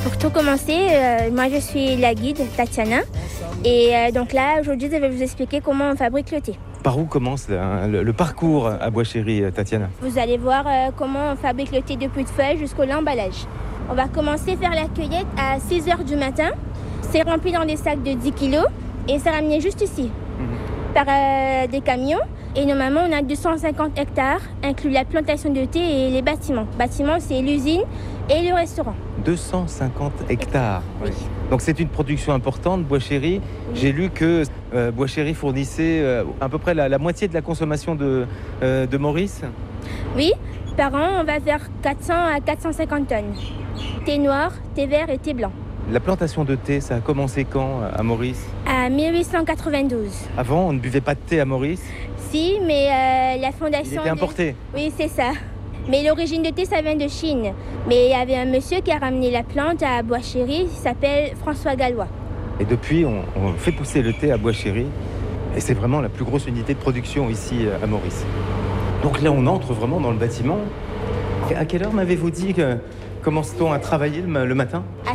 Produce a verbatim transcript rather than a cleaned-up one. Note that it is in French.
Pour tout commencer, euh, moi je suis la guide Tatiana et euh, donc là aujourd'hui je vais vous expliquer comment on fabrique le thé. Par où commence le, le, le parcours à Bois Chéri, Tatiana? Vous allez voir euh, comment on fabrique le thé depuis de feuilles jusqu'au l'emballage. On va commencer à faire la cueillette à six heures du matin. C'est rempli dans des sacs de dix kilos et c'est ramené juste ici mmh. par euh, des camions. Et normalement, on a deux cent cinquante hectares, inclus la plantation de thé et les bâtiments. Bâtiments, c'est l'usine et le restaurant. deux cent cinquante hectares. Oui. Donc c'est une production importante, Bois Chéri. Oui. J'ai lu que euh, Bois Chéri fournissait euh, à peu près la, la moitié de la consommation de, euh, de Maurice. Oui, par an, on va faire quatre cents à quatre cent cinquante tonnes. Thé noir, thé vert et thé blanc. La plantation de thé, ça a commencé quand à Maurice? À mille huit cent quatre-vingt-douze. Avant, on ne buvait pas de thé à Maurice? Si, mais euh, la fondation... Il était importé? De... Oui, c'est ça. Mais l'origine de thé, ça vient de Chine. Mais il y avait un monsieur qui a ramené la plante à Bois Chéri, il s'appelle François Gallois. Et depuis, on, on fait pousser le thé à Bois Chéri. Et c'est vraiment la plus grosse unité de production ici à Maurice. Donc là, on entre vraiment dans le bâtiment. Et à quelle heure m'avez-vous dit que commence-t-on à travailler le matin? À